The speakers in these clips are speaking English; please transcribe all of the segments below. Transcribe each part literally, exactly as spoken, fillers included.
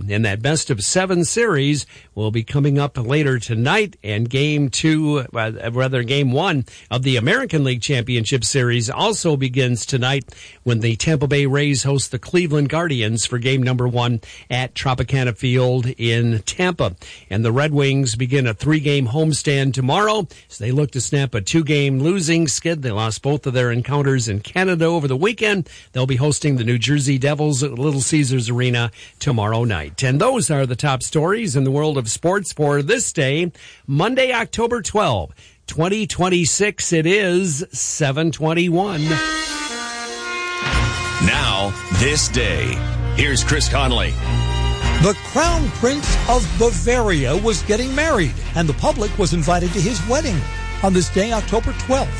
And that best of seven series will be coming up later tonight. And game two, uh, rather game one of the American League Championship Series also begins tonight when the Tampa Bay Rays host the Cleveland Guardians for game number one at Tropicana Field in Tampa. And the Red Wings begin a three-game homestand tomorrow as they look to snap a two-game losing skid. They lost both of their encounters in Canada over the weekend. They'll be hosting the New Jersey Devils at Little Caesars Arena tomorrow night. And those are the top stories in the world of sports for this day, Monday, October twelfth, twenty twenty-six. It is seven twenty-one. Now, this day. Here's Chris Conley. The Crown Prince of Bavaria was getting married, and the public was invited to his wedding on this day, October twelfth.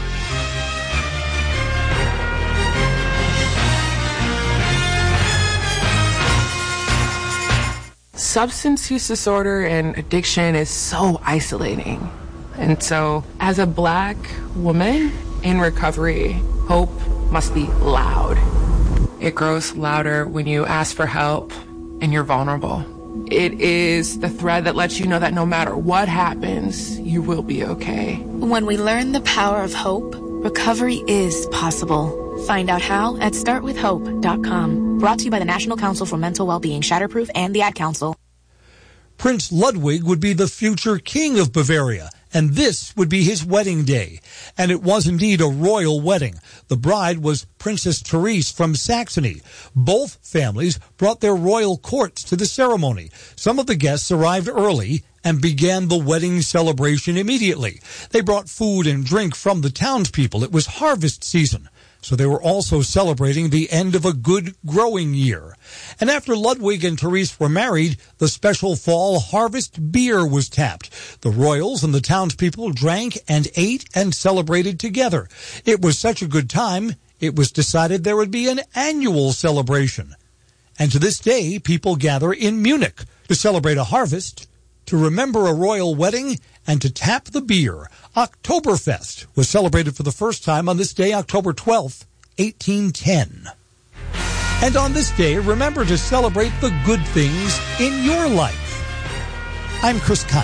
Substance use disorder and addiction is so isolating. And so, as a black woman in recovery, hope must be loud. It grows louder when you ask for help and you're vulnerable. It is the thread that lets you know that no matter what happens, you will be okay. When we learn the power of hope, recovery is possible. Find out how at start with hope dot com. Brought to you by the National Council for Mental Wellbeing, Shatterproof, and the Ad Council. Prince Ludwig would be the future king of Bavaria, and this would be his wedding day. And it was indeed a royal wedding. The bride was Princess Therese from Saxony. Both families brought their royal courts to the ceremony. Some of the guests arrived early and began the wedding celebration immediately. They brought food and drink from the townspeople. It was harvest season, so they were also celebrating the end of a good growing year. And after Ludwig and Therese were married, the special fall harvest beer was tapped. The royals and the townspeople drank and ate and celebrated together. It was such a good time, it was decided there would be an annual celebration. And to this day, people gather in Munich to celebrate a harvest, to remember a royal wedding, and to tap the beer. Oktoberfest was celebrated for the first time on this day, October twelfth, eighteen ten. And on this day, remember to celebrate the good things in your life. I'm Chris Conley.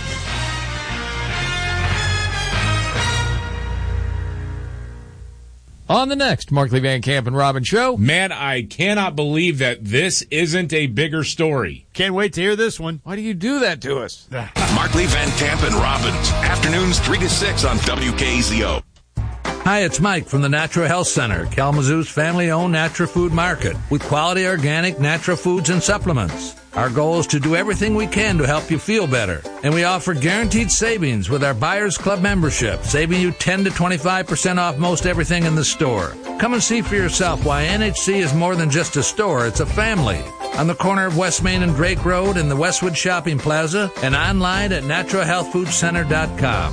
On the next Markley Van Camp and Robin show. Man, I cannot believe that this isn't a bigger story. Can't wait to hear this one. Why do you do that to us? Markley, Van Camp, and Robbins. Afternoons three to six on W K Z O. Hi, it's Mike from the Natural Health Center, Kalamazoo's family-owned natural food market, with quality organic natural foods and supplements. Our goal is to do everything we can to help you feel better. And we offer guaranteed savings with our Buyers Club membership, saving you ten to twenty-five percent off most everything in the store. Come and see for yourself why N H C is more than just a store, it's a family. On the corner of West Main and Drake Road in the Westwood Shopping Plaza, and online at natural health food center dot com.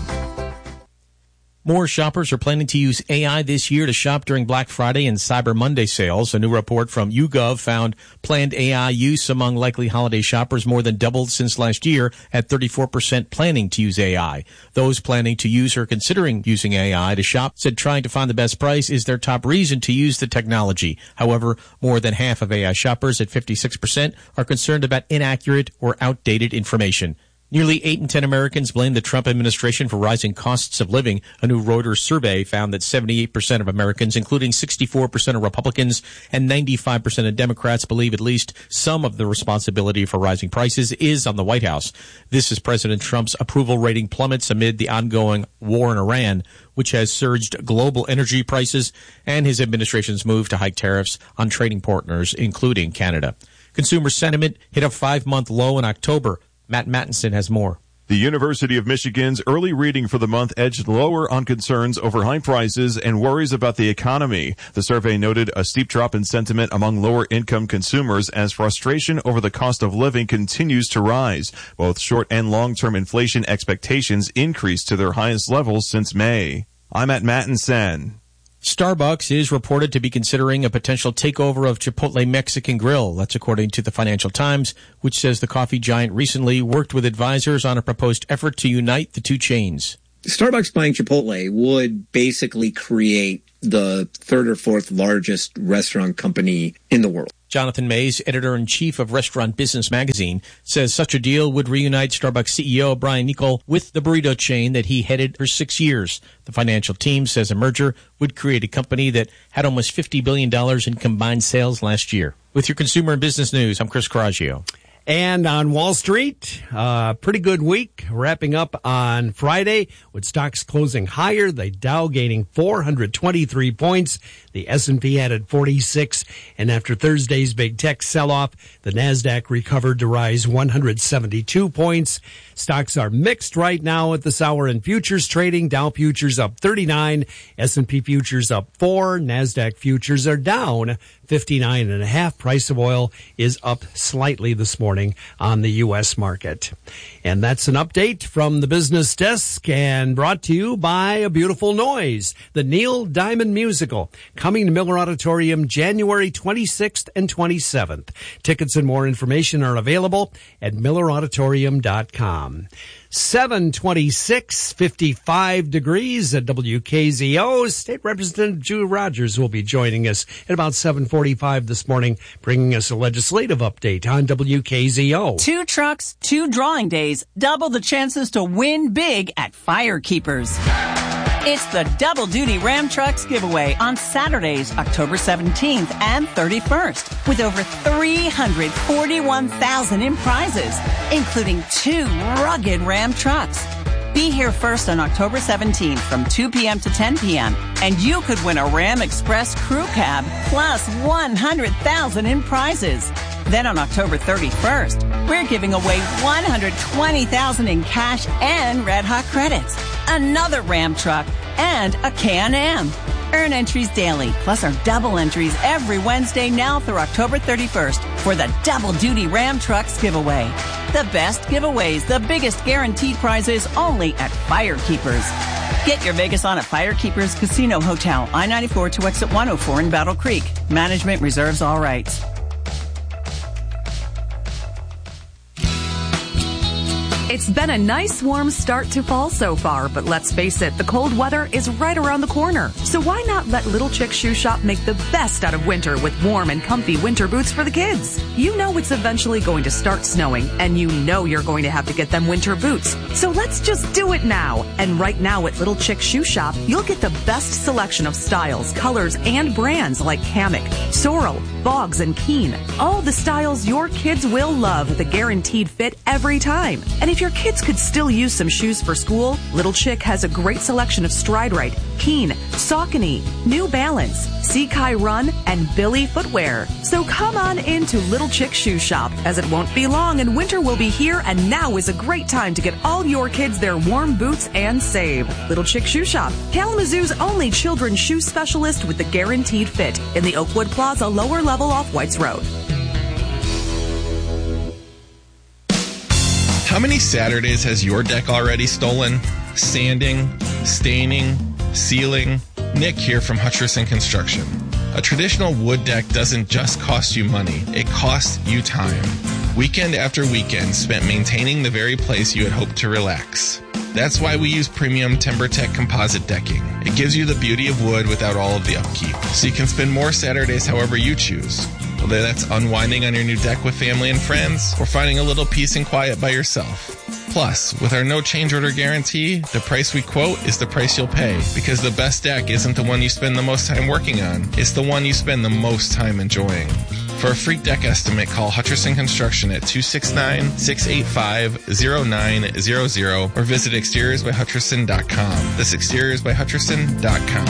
More shoppers are planning to use A I this year to shop during Black Friday and Cyber Monday sales. A new report from YouGov found planned A I use among likely holiday shoppers more than doubled since last year at thirty-four percent planning to use A I. Those planning to use or considering using A I to shop said trying to find the best price is their top reason to use the technology. However, more than half of A I shoppers at fifty-six percent are concerned about inaccurate or outdated information. Nearly eight in ten Americans blame the Trump administration for rising costs of living. A new Reuters survey found that seventy-eight percent of Americans, including sixty-four percent of Republicans and ninety-five percent of Democrats, believe at least some of the responsibility for rising prices is on the White House. This is President Trump's approval rating plummets amid the ongoing war in Iran, which has surged global energy prices, and his administration's move to hike tariffs on trading partners, including Canada. Consumer sentiment hit a five-month low in October. Matt Mattinson has more. The University of Michigan's early reading for the month edged lower on concerns over high prices and worries about the economy. The survey noted a steep drop in sentiment among lower-income consumers as frustration over the cost of living continues to rise. Both short- and long-term inflation expectations increased to their highest levels since May. I'm at Mattinson. Starbucks is reported to be considering a potential takeover of Chipotle Mexican Grill. That's according to the Financial Times, which says the coffee giant recently worked with advisors on a proposed effort to unite the two chains. Starbucks buying Chipotle would basically create the third or fourth largest restaurant company in the world. Jonathan Mays, editor-in-chief of Restaurant Business Magazine, says such a deal would reunite Starbucks C E O Brian Niccol with the burrito chain that he headed for six years. The financial team says a merger would create a company that had almost fifty billion dollars in combined sales last year. With your consumer and business news, I'm Chris Coraggio. And on Wall Street, uh, pretty good week, wrapping up on Friday with stocks closing higher. The Dow gaining four hundred twenty-three points. The S and P added forty-six. And after Thursday's big tech sell-off, the NASDAQ recovered to rise one hundred seventy-two points. Stocks are mixed right now at this hour in futures trading. Dow futures up thirty-nine, S and P futures up four, NASDAQ futures are down fifty-nine and a half. Price of oil is up slightly this morning on the U S market. And that's an update from the business desk and brought to you by A Beautiful Noise, the Neil Diamond musical, coming to Miller Auditorium January twenty-sixth and twenty-seventh. Tickets and more information are available at miller auditorium dot com. seven twenty-six, fifty-five degrees at W K Z O. State Representative Drew Rogers will be joining us at about seven forty-five this morning, bringing us a legislative update on W K Z O. Two trucks, two drawing days, double the chances to win big at Firekeepers. It's the Double Duty Ram Trucks giveaway on Saturdays, October seventeenth and thirty-first, with over three hundred forty-one thousand in prizes, including two rugged Ram trucks. Be here first on October seventeenth from two p.m. to ten p.m. and you could win a Ram Express crew cab plus one hundred thousand in prizes. Then on October thirty-first, we're giving away one hundred twenty thousand in cash and Red Hot credits, another Ram truck, and a Can-Am. Earn entries daily, plus our double entries every Wednesday now through October thirty-first for the Double Duty Ram Trucks giveaway. The best giveaways, the biggest guaranteed prizes, only at Firekeepers. Get your Vegas on at Firekeepers Casino Hotel, I ninety-four to exit one oh four in Battle Creek. Management reserves all rights. It's been a nice warm start to fall so far, but let's face it, the cold weather is right around the corner. So why not let Little Chick Shoe Shop make the best out of winter with warm and comfy winter boots for the kids? You know it's eventually going to start snowing, and you know you're going to have to get them winter boots. So let's just do it now. And right now at Little Chick Shoe Shop, you'll get the best selection of styles, colors, and brands like Hammock, Sorrel, Boggs, and Keen. All the styles your kids will love with a guaranteed fit every time. And if your kids could still use some shoes for school, Little Chick has a great selection of Stride Rite, Keen, Saucony, New Balance, Seakai Run, and Billy footwear. So come on into Little Chick Shoe Shop, as it won't be long and winter will be here, and now is a great time to get all your kids their warm boots and save. Little Chick Shoe Shop, Kalamazoo's only children's shoe specialist with the guaranteed fit in the Oakwood Plaza lower level off Whites Road. How many Saturdays has your deck already stolen? Sanding, staining, sealing? Nick here from Hutcherson Construction. A traditional wood deck doesn't just cost you money, it costs you time. Weekend after weekend spent maintaining the very place you had hoped to relax. That's why we use premium TimberTech composite decking. It gives you the beauty of wood without all of the upkeep, so you can spend more Saturdays however you choose. Whether that's unwinding on your new deck with family and friends, or finding a little peace and quiet by yourself. Plus, with our no change order guarantee, the price we quote is the price you'll pay, because the best deck isn't the one you spend the most time working on, it's the one you spend the most time enjoying. For a free deck estimate, call Hutcherson Construction at two six nine, six eight five, zero nine zero zero or visit exteriors by hutcherson dot com. That's exteriors by hutcherson dot com.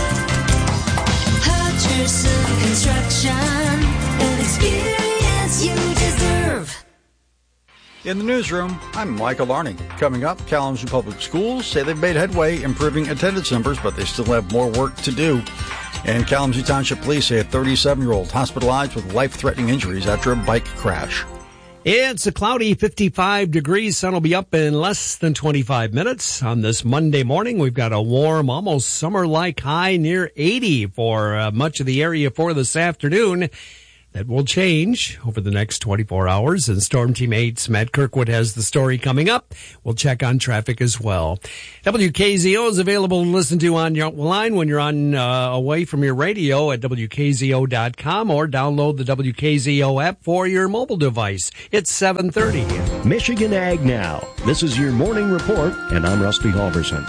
Hutcherson Construction, an experience you deserve. In the newsroom, I'm Michael Arning. Coming up, Kalamazoo Public Schools say they've made headway improving attendance numbers, but they still have more work to do. And Kalamazoo Township Police say a thirty-seven-year-old hospitalized with life-threatening injuries after a bike crash. It's a cloudy fifty-five degrees. Sun will be up in less than twenty-five minutes. On this Monday morning, we've got a warm, almost summer-like high near eighty for uh, much of the area for this afternoon. That will change over the next twenty-four hours, and Storm Team eight's Matt Kirkwood has the story coming up. We'll check on traffic as well. W K Z O is available to listen to on your line when you're on uh, away from your radio at W K Z O dot com, or download the W K Z O app for your mobile device. It's seven thirty. Michigan Ag Now. This is your morning report, and I'm Rusty Halverson.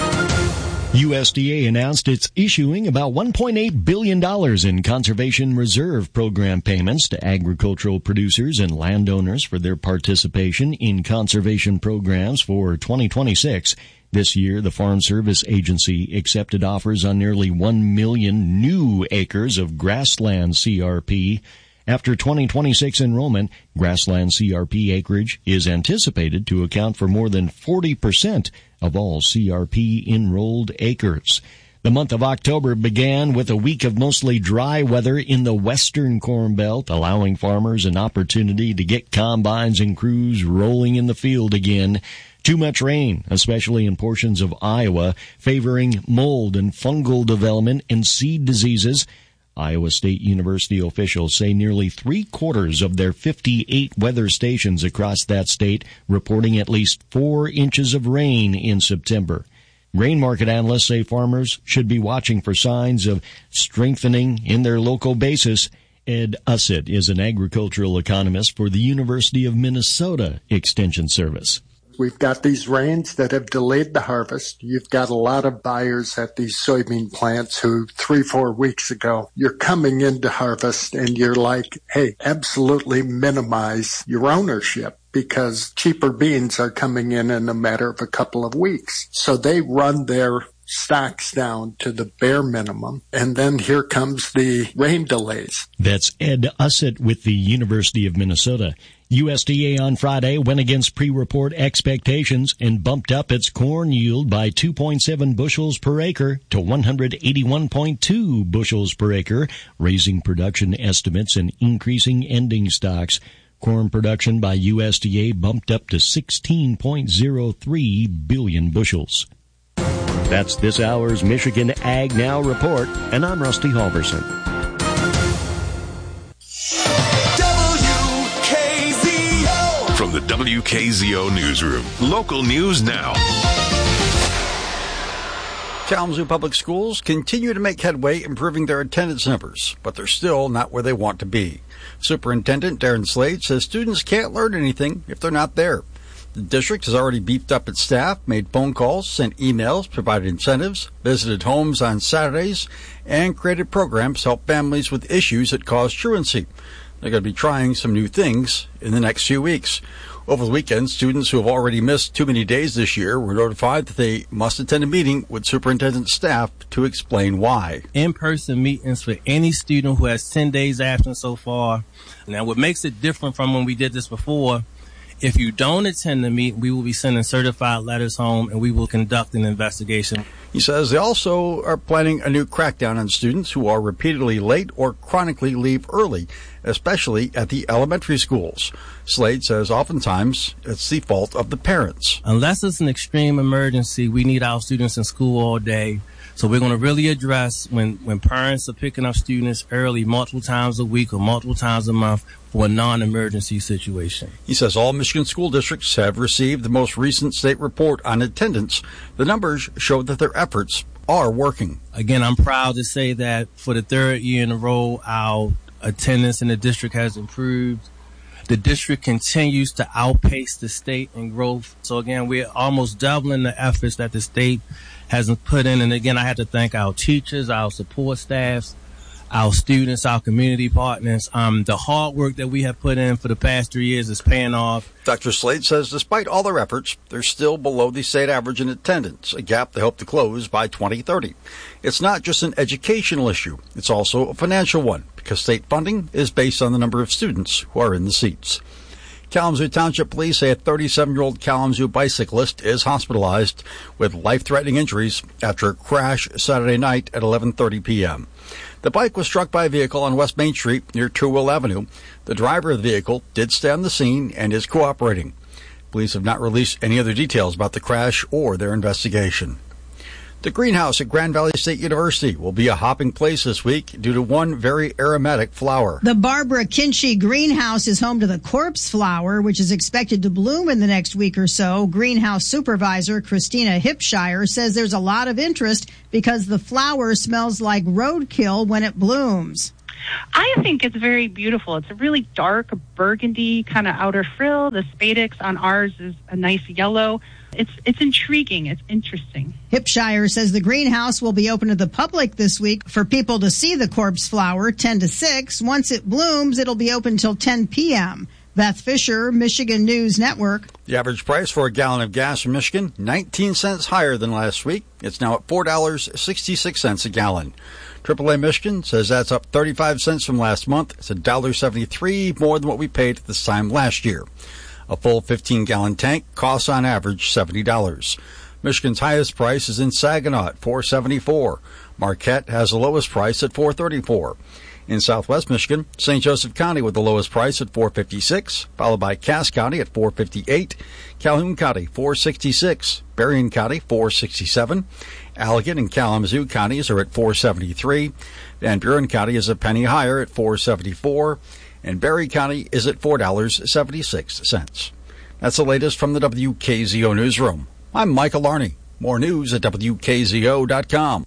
U S D A announced it's issuing about one point eight billion dollars in Conservation Reserve Program payments to agricultural producers and landowners for their participation in conservation programs for twenty twenty-six. This year, the Farm Service Agency accepted offers on nearly one million new acres of grassland C R P. After twenty twenty-six enrollment, grassland C R P acreage is anticipated to account for more than forty percent of all C R P enrolled acres. The month of October began with a week of mostly dry weather in the western Corn Belt, allowing farmers an opportunity to get combines and crews rolling in the field again. Too much rain, especially in portions of Iowa, favoring mold and fungal development and seed diseases. Iowa State University officials say nearly three-quarters of their fifty-eight weather stations across that state reporting at least four inches of rain in September. Grain market analysts say farmers should be watching for signs of strengthening in their local basis. Ed Ussett is an agricultural economist for the University of Minnesota Extension Service. We've got these rains that have delayed the harvest. You've got a lot of buyers at these soybean plants who three, four weeks ago, you're coming into harvest and you're like, hey, absolutely minimize your ownership because cheaper beans are coming in in a matter of a couple of weeks. So they run their stocks down to the bare minimum, and then here comes the rain delays. That's Ed Ussett with the University of Minnesota. U S D A on Friday went against pre-report expectations and bumped up its corn yield by two point seven bushels per acre to one hundred eighty-one point two bushels per acre, raising production estimates and increasing ending stocks. Corn production by U S D A bumped up to sixteen point zero three billion bushels. That's this hour's Michigan Ag Now report, and I'm Rusty Halverson. W K Z O. From the W K Z O newsroom, local news now. Kalamazoo Public Schools continue to make headway improving their attendance numbers, but they're still not where they want to be. Superintendent Darren Slade says students can't learn anything if they're not there. The district has already beefed up its staff, made phone calls, sent emails, provided incentives, visited homes on Saturdays, and created programs to help families with issues that cause truancy. They're going to be trying some new things in the next few weeks. Over the weekend, students who have already missed too many days this year were notified that they must attend a meeting with superintendent's staff to explain why. In-person meetings for any student who has ten days absent so far. Now, what makes it different from when we did this before, if you don't attend the meeting, we will be sending certified letters home and we will conduct an investigation. He says they also are planning a new crackdown on students who are repeatedly late or chronically leave early, especially at the elementary schools. Slade says oftentimes it's the fault of the parents. Unless it's an extreme emergency, we need our students in school all day. So we're going to really address when, when parents are picking up students early multiple times a week or multiple times a month for a non-emergency situation. He says all Michigan school districts have received the most recent state report on attendance. The numbers show that their efforts are working. Again, I'm proud to say that for the third year in a row, our attendance in the district has improved. The district continues to outpace the state in growth. So again, we're almost doubling the efforts that the state hasn't put in. And again, I have to thank our teachers, our support staffs, our students, our community partners. Um, the hard work that we have put in for the past three years is paying off. Doctor Slade says despite all their efforts, they're still below the state average in attendance, a gap they hope to close by twenty thirty. It's not just an educational issue. It's also a financial one because state funding is based on the number of students who are in the seats. Kalamazoo Township Police say a thirty-seven-year-old Kalamazoo bicyclist is hospitalized with life-threatening injuries after a crash Saturday night at eleven thirty p.m. The bike was struck by a vehicle on West Main Street near Two-Will Avenue. The driver of the vehicle did stay on the scene and is cooperating. Police have not released any other details about the crash or their investigation. The greenhouse at Grand Valley State University will be a hopping place this week due to one very aromatic flower. The Barbara Kinchy greenhouse is home to the corpse flower, which is expected to bloom in the next week or so. Greenhouse supervisor Christina Hipshire says there's a lot of interest because the flower smells like roadkill when it blooms. I think it's very beautiful. It's a really dark burgundy kind of outer frill. The spadix on ours is a nice yellow. It's it's intriguing. It's interesting. Hipshire says the greenhouse will be open to the public this week for people to see the corpse flower ten to six. Once it blooms, it'll be open till ten p.m. Beth Fisher, Michigan News Network. The average price for a gallon of gas in Michigan, nineteen cents higher than last week. It's now at four dollars and sixty-six cents a gallon. triple A Michigan says that's up thirty-five cents from last month. It's one dollar and seventy-three cents more than what we paid at this time last year. A full fifteen-gallon tank costs on average seventy dollars. Michigan's highest price is in Saginaw at four dollars and seventy-four cents. Marquette has the lowest price at four dollars and thirty-four cents. In southwest Michigan, Saint Joseph County with the lowest price at four dollars and fifty-six cents, followed by Cass County at four dollars and fifty-eight cents, Calhoun County four dollars and sixty-six cents, Berrien County four dollars and sixty-seven cents, Allegan and Kalamazoo counties are at four dollars and seventy-three cents, Van Buren County is a penny higher at four dollars and seventy-four cents, and Berry County is at four dollars and seventy-six cents. That's the latest from the W K Z O Newsroom. I'm Michael Larney. More news at W K Z O dot com.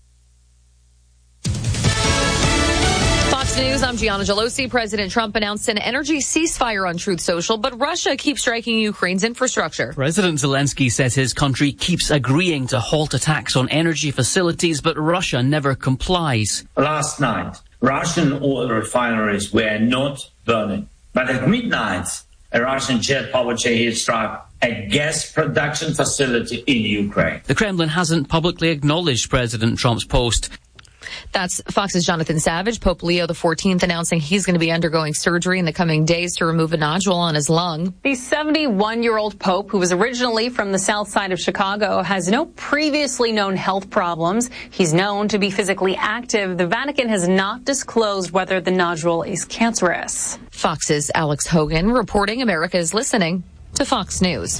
Fox News, I'm Gianna Gelosi. President Trump announced an energy ceasefire on Truth Social, but Russia keeps striking Ukraine's infrastructure. President Zelensky says his country keeps agreeing to halt attacks on energy facilities, but Russia never complies. Last night, Russian oil refineries were not burning, but at midnight, a Russian jet powered Shahed struck a gas production facility in Ukraine. The Kremlin hasn't publicly acknowledged President Trump's post. That's Fox's Jonathan Savage. Pope Leo the fourteenth announcing he's going to be undergoing surgery in the coming days to remove a nodule on his lung. The seventy-one-year-old Pope, who was originally from the south side of Chicago, has no previously known health problems. He's known to be physically active. The Vatican has not disclosed whether the nodule is cancerous. Fox's Alex Hogan reporting. America is listening to Fox News.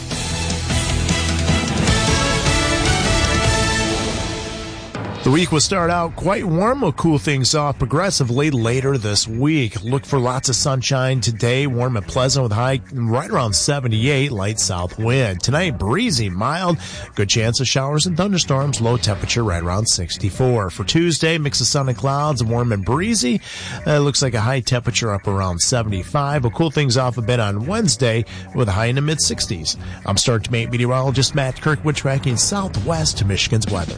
The week will start out quite warm. Will cool things off progressively later this week. Look for lots of sunshine today, warm and pleasant with high right around seventy-eight, light south wind. Tonight, breezy, mild, good chance of showers and thunderstorms, low temperature right around sixty-four. For Tuesday, mix of sun and clouds, warm and breezy. Uh, looks like a high temperature up around seventy-five. Will cool things off a bit on Wednesday with a high in the mid sixties. I'm Star Mate meteorologist Matt Kirkwood tracking southwest Michigan's weather.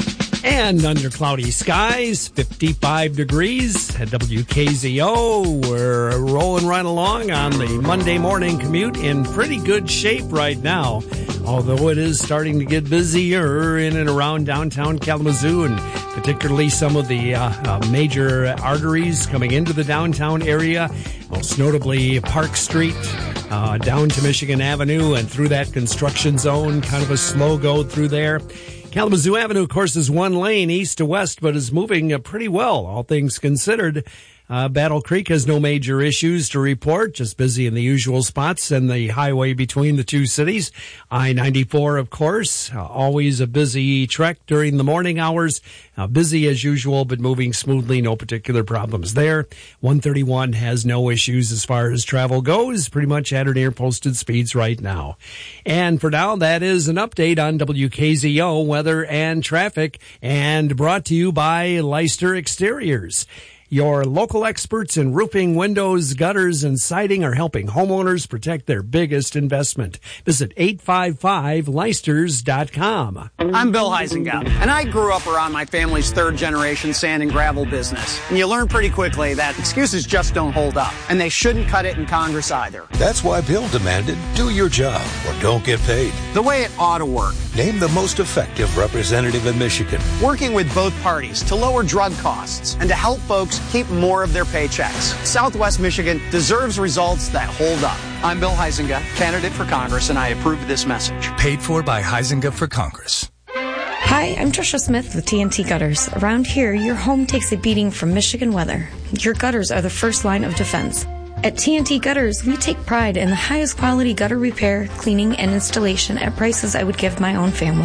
And under cloudy skies, fifty-five degrees at W K Z O. We're rolling right along on the Monday morning commute in pretty good shape right now, although it is starting to get busier in and around downtown Kalamazoo, and particularly some of the uh, uh, major arteries coming into the downtown area, most notably Park Street, uh, down to Michigan Avenue and through that construction zone, kind of a slow go through there. Kalamazoo Avenue, of course, is one lane east to west, but is moving uh, pretty well, all things considered. Uh, Battle Creek has no major issues to report, just busy in the usual spots and the highway between the two cities. I ninety-four, of course, uh, always a busy trek during the morning hours. Uh, busy as usual, but moving smoothly, no particular problems there. one thirty-one has no issues as far as travel goes, pretty much at or near posted speeds right now. And for now, that is an update on W K Z O weather and traffic, and brought to you by Leicester Exteriors. Your local experts in roofing, windows, gutters, and siding are helping homeowners protect their biggest investment. Visit eight five five Leicesters dot com. I'm Bill Huizenga, and I grew up around my family's third-generation sand and gravel business. And you learn pretty quickly that excuses just don't hold up, and they shouldn't cut it in Congress either. That's why Bill demanded, do your job or don't get paid. The way it ought to work. Name the most effective representative in Michigan. Working with both parties to lower drug costs and to help folks keep more of their paychecks. Southwest Michigan deserves results that hold up. I'm Bill Huizenga, candidate for Congress, and I approve this message. Paid for by Huizenga for Congress. Hi, I'm Trisha Smith with T N T Gutters. Around here, your home takes a beating from Michigan weather. Your gutters are the first line of defense. At T N T Gutters, we take pride in the highest quality gutter repair, cleaning, and installation at prices I would give my own family.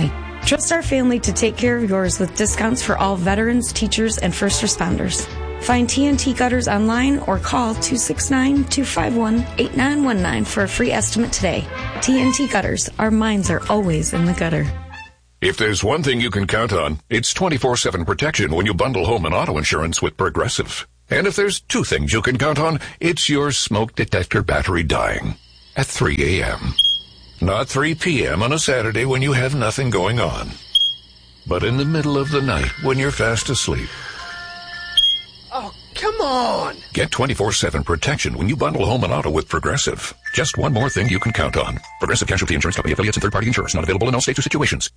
Trust our family to take care of yours with discounts for all veterans, teachers, and first responders. Find T N T Gutters online or call two six nine, two five one, eight nine one nine for a free estimate today. T N T Gutters, our minds are always in the gutter. If there's one thing you can count on, it's twenty-four seven protection when you bundle home and auto insurance with Progressive. And if there's two things you can count on, it's your smoke detector battery dying at three a.m. Not three p.m. on a Saturday when you have nothing going on, but in the middle of the night when you're fast asleep. Oh, come on! Get twenty-four seven protection when you bundle home and auto with Progressive. Just one more thing you can count on. Progressive Casualty Insurance Company, affiliates, and third-party insurers. Not available in all states or situations.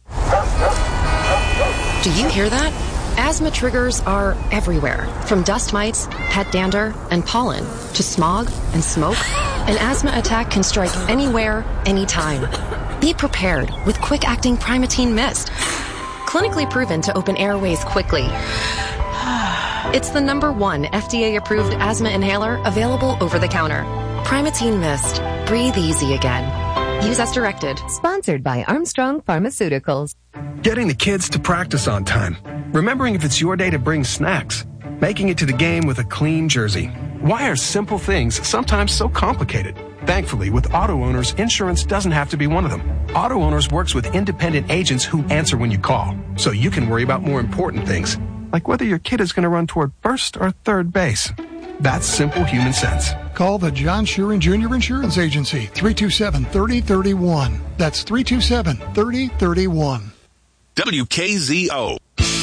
Do you hear that? Asthma triggers are everywhere. From dust mites, pet dander, and pollen, to smog and smoke. An asthma attack can strike anywhere, anytime. Be prepared with quick-acting Primatene Mist. Clinically proven to open airways quickly. It's the number one F D A-approved asthma inhaler available over the counter. Primatene Mist. Breathe easy again. Use as directed. Sponsored by Armstrong Pharmaceuticals. Getting the kids to practice on time. Remembering if it's your day to bring snacks. Making it to the game with a clean jersey. Why are simple things sometimes so complicated? Thankfully, with Auto Owners, insurance doesn't have to be one of them. Auto Owners works with independent agents who answer when you call, so you can worry about more important things, like whether your kid is going to run toward first or third base. That's simple human sense. Call the John Sheeran Junior Insurance Agency, three two seven, three oh three one. That's three two seven, three oh three one. W K Z O.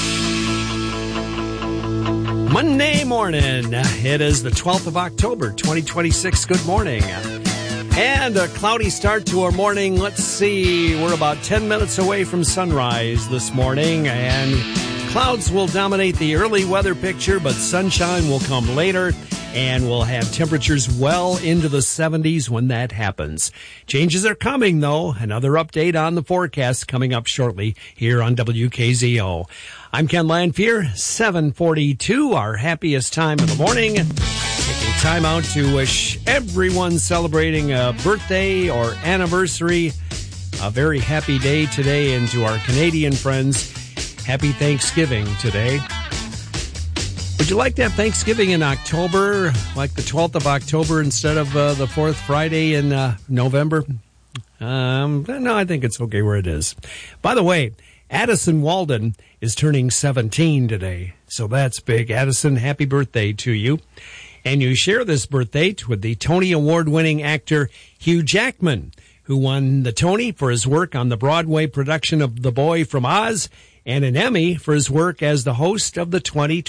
Monday morning. It is the twelfth of October, twenty twenty-six. Good morning. And a cloudy start to our morning. Let's see. We're about ten minutes away from sunrise this morning, and clouds will dominate the early weather picture, but sunshine will come later, and we'll have temperatures well into the seventies when that happens. Changes are coming, though. Another update on the forecast coming up shortly here on W K Z O. I'm Ken Lanfear, seven forty-two, our happiest time of the morning. Taking time out to wish everyone celebrating a birthday or anniversary a very happy day today, and to our Canadian friends, happy Thanksgiving today. Would you like to have Thanksgiving in October, like the twelfth of October instead of uh, the fourth Friday in uh, November? Um, no, I think it's okay where it is. By the way, Addison Walden is turning seventeen today, so that's big. Addison, happy birthday to you. And you share this birthday with the Tony Award-winning actor Hugh Jackman, who won the Tony for his work on the Broadway production of The Boy from Oz, and an Emmy for his work as the host of the twenty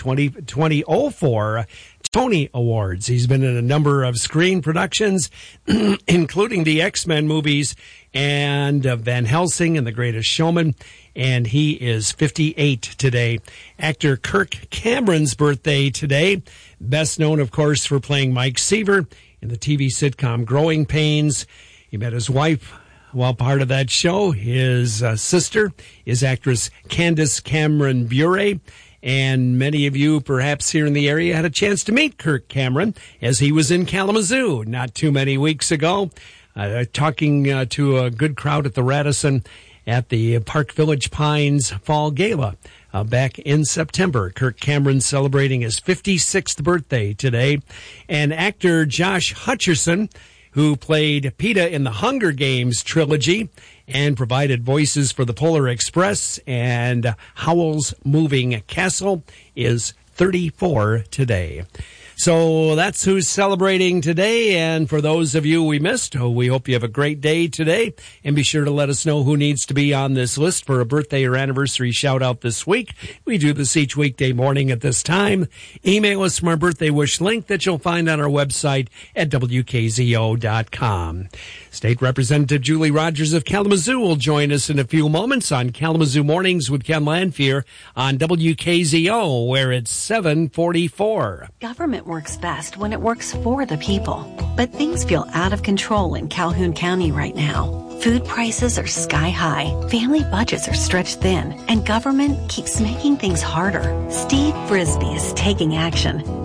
oh four Tony Awards. He's been in a number of screen productions, including the X-Men movies and uh, Van Helsing and The Greatest Showman, and he is fifty-eight today. Actor Kirk Cameron's birthday today, best known, of course, for playing Mike Seaver in the T V sitcom Growing Pains. He met his wife while part of that show. His uh, sister is actress Candace Cameron Bure, and many of you, perhaps here in the area, had a chance to meet Kirk Cameron as he was in Kalamazoo not too many weeks ago, uh, talking uh, to a good crowd at the Radisson at the Park Village Pines Fall Gala uh, back in September. Kirk Cameron celebrating his fifty-sixth birthday today. And actor Josh Hutcherson, who played PETA in the Hunger Games trilogy and provided voices for the Polar Express and Howl's Moving Castle, is thirty-four today. So that's who's celebrating today. And for those of you we missed, oh, we hope you have a great day today. And be sure to let us know who needs to be on this list for a birthday or anniversary shout out this week. We do this each weekday morning at this time. Email us from our birthday wish link that you'll find on our website at W K Z O dot com. State Representative Julie Rogers of Kalamazoo will join us in a few moments on Kalamazoo Mornings with Ken Lanfear on W K Z O, where it's seven forty-four. Government works best when it works for the people. But things feel out of control in Calhoun County right now. Food prices are sky high, family budgets are stretched thin, and government keeps making things harder. Steve Frisbee is taking action.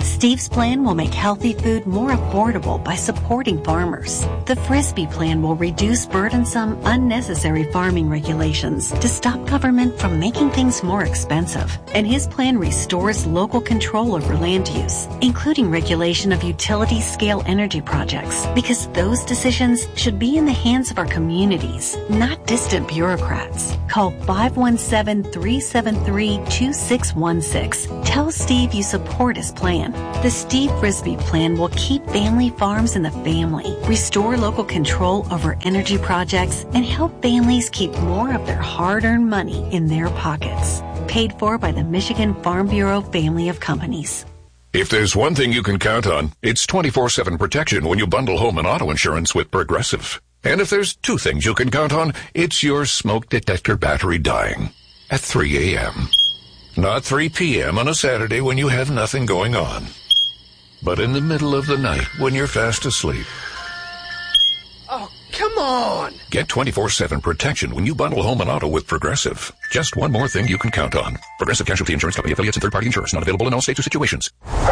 Steve's plan will make healthy food more affordable by supporting farmers. The Frisbee plan will reduce burdensome, unnecessary farming regulations to stop government from making things more expensive. And his plan restores local control over land use, including regulation of utility-scale energy projects, because those decisions should be in the hands of our communities, not distant bureaucrats. Call five one seven, three seven three, two six one six. Tell Steve you support his plan. The Steve Frisbee plan will keep family farms in the family, restore local control over energy projects, and help families keep more of their hard-earned money in their pockets. Paid for by the Michigan Farm Bureau family of companies. If there's one thing you can count on, it's twenty-four seven protection when you bundle home and auto insurance with Progressive. And if there's two things you can count on, it's your smoke detector battery dying at three a.m. Not three p.m. on a Saturday when you have nothing going on, but in the middle of the night when you're fast asleep. Oh, come on! Get twenty-four seven protection when you bundle home and auto with Progressive. Just one more thing you can count on. Progressive Casualty Insurance Company affiliates and third-party insurers. Not available in all states or situations.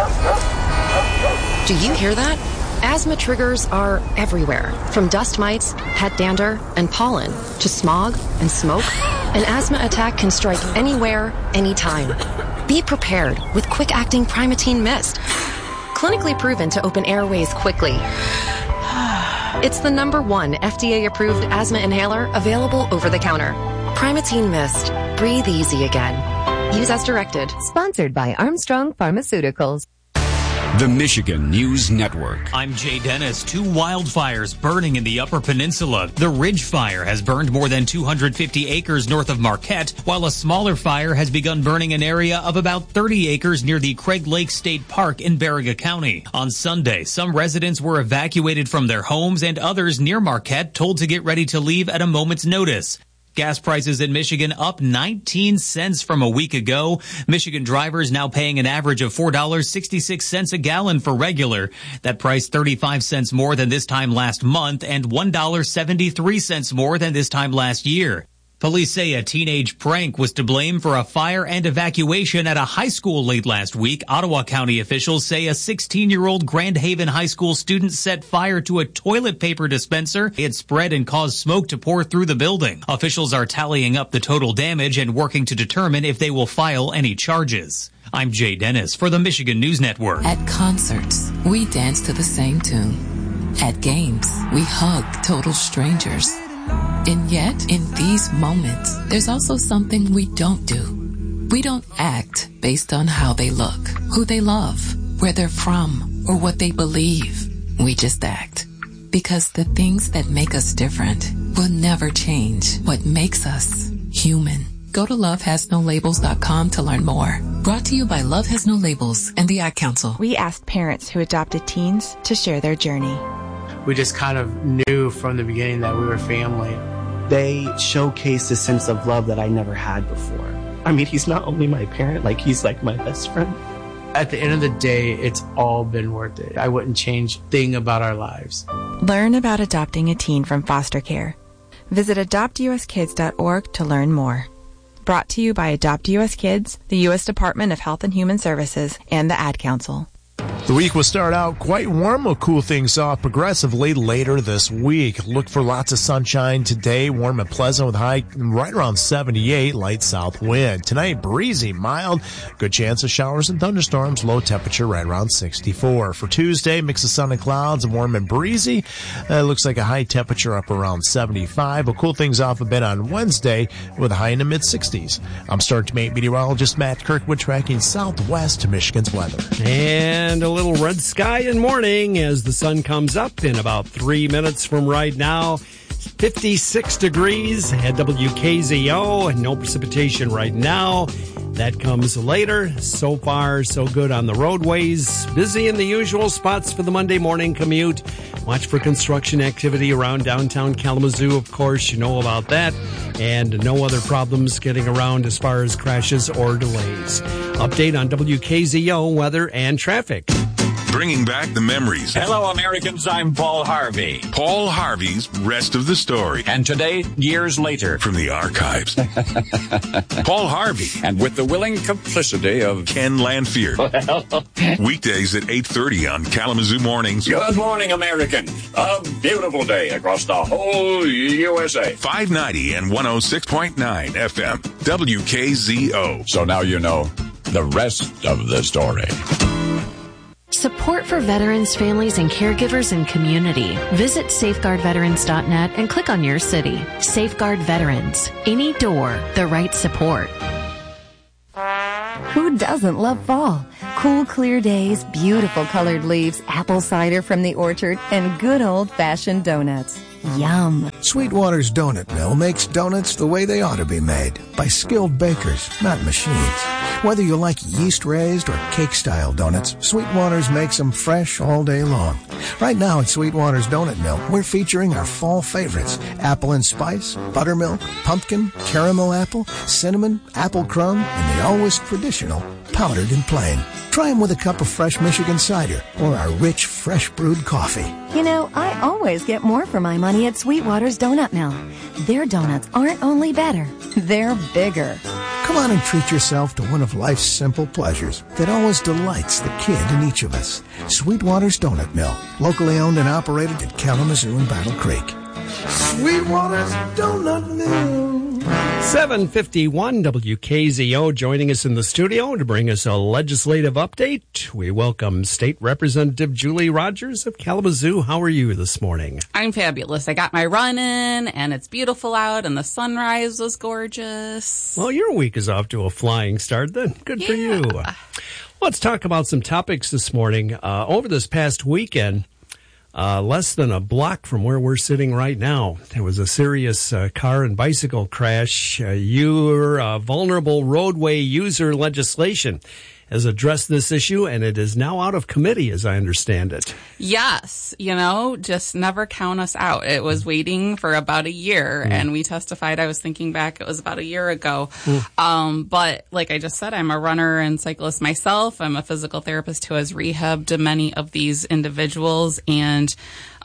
Do you hear that? Asthma triggers are everywhere, from dust mites, pet dander, and pollen, to smog and smoke. An asthma attack can strike anywhere, anytime. Be prepared with quick-acting Primatene Mist. Clinically proven to open airways quickly. It's the number one F D A-approved asthma inhaler available over the counter. Primatene Mist. Breathe easy again. Use as directed. Sponsored by Armstrong Pharmaceuticals. The Michigan News Network. I'm Jay Dennis. Two wildfires burning in the Upper Peninsula. The Ridge Fire has burned more than two hundred fifty acres north of Marquette, while a smaller fire has begun burning an area of about thirty acres near the Craig Lake State Park in Baraga County. On Sunday, some residents were evacuated from their homes and others near Marquette told to get ready to leave at a moment's notice. Gas prices in Michigan up nineteen cents from a week ago. Michigan drivers now paying an average of four dollars and sixty-six cents a gallon for regular. That price thirty-five cents more than this time last month and one dollar and seventy-three cents more than this time last year. Police say a teenage prank was to blame for a fire and evacuation at a high school late last week. Ottawa County officials say a sixteen-year-old Grand Haven High School student set fire to a toilet paper dispenser. It spread and caused smoke to pour through the building. Officials are tallying up the total damage and working to determine if they will file any charges. I'm Jay Dennis for the Michigan News Network. At concerts, we dance to the same tune. At games, we hug total strangers. And yet, in these moments, there's also something we don't do. We don't act based on how they look, who they love, where they're from, or what they believe. We just act. Because the things that make us different will never change what makes us human. Go to love has no labels dot com to learn more. Brought to you by Love Has No Labels and the Ad Council. We asked parents who adopted teens to share their journey. We just kind of knew from the beginning that we were family. They showcased a sense of love that I never had before. I mean, he's not only my parent, like he's like my best friend. At the end of the day, it's all been worth it. I wouldn't change a thing about our lives. Learn about adopting a teen from foster care. Visit adopt u s kids dot org to learn more. Brought to you by Adopt U S Kids, the U S Department of Health and Human Services, and the Ad Council. The week will start out quite warm. We'll cool things off progressively later this week. Look for lots of sunshine today, warm and pleasant with high right around seventy-eight, light south wind. Tonight, breezy, mild, good chance of showers and thunderstorms, low temperature right around sixty-four. For Tuesday, mix of sun and clouds, warm and breezy. Uh, it looks like a high temperature up around seventy-five. We'll cool things off a bit on Wednesday with a high in the mid-sixties. I'm Star Mate meteorologist Matt Kirkwood tracking southwest to Michigan's weather. And a little red sky in morning as the sun comes up in about three minutes from right now. fifty-six degrees at W K Z O. No precipitation right now. That comes later. So far, so good on the roadways. Busy in the usual spots for the Monday morning commute. Watch for construction activity around downtown Kalamazoo, of course. You know about that. And no other problems getting around as far as crashes or delays. Update on W K Z O weather and traffic. bringing back the memories. Hello, Americans. I'm Paul Harvey. Paul Harvey's Rest of the Story. And today, years later. From the archives. Paul Harvey. And with the willing complicity of Ken Lanfear. Well. Weekdays at eight thirty on Kalamazoo Mornings. Good morning, Americans. A beautiful day across the whole U S A. five ninety and one oh six point nine F M. W K Z O. So now you know the rest of the story. Support for veterans, families, and caregivers and community. Visit safeguard veterans dot net and click on your city. Safeguard Veterans. Any door, the right support. Who doesn't love fall? Cool, clear days, beautiful colored leaves, apple cider from the orchard, and good old-fashioned donuts. Yum. Sweetwater's Donut Mill makes donuts the way they ought to be made, by skilled bakers, not machines. Whether you like yeast-raised or cake-style donuts, Sweetwater's makes them fresh all day long. Right now at Sweetwater's Donut Mill, we're featuring our fall favorites: apple and spice, buttermilk, pumpkin, caramel apple, cinnamon, apple crumb, and the always traditional powdered and plain. Try them with a cup of fresh Michigan cider or our rich, fresh brewed coffee. You know, I always get more for my money at Sweetwater's Donut Mill. Their donuts aren't only better, they're bigger. Come on and treat yourself to one of life's simple pleasures that always delights the kid in each of us. Sweetwater's Donut Mill, locally owned and operated in Kalamazoo and Battle Creek. Sweetwater's Donut Mill. seven fifty-one W K Z O joining us in the studio to bring us a legislative update. We welcome State Representative Julie Rogers of Kalamazoo. How are you this morning? I'm fabulous. I got my run in, and it's beautiful out, and the sunrise was gorgeous. Well, your week is off to a flying start then. Good yeah. for you. Let's talk about some topics this morning. Uh, over this past weekend, Uh, less than a block from where we're sitting right now, there was a serious uh, car and bicycle crash. Uh, your uh, vulnerable roadway user legislation has addressed this issue, and it is now out of committee, as I understand it. Yes. You know, just never count us out. It was waiting for about a year, mm. and we testified. I was thinking back, it was about a year ago. Mm. Um, but like I just said, I'm a runner and cyclist myself. I'm a physical therapist who has rehabbed many of these individuals, and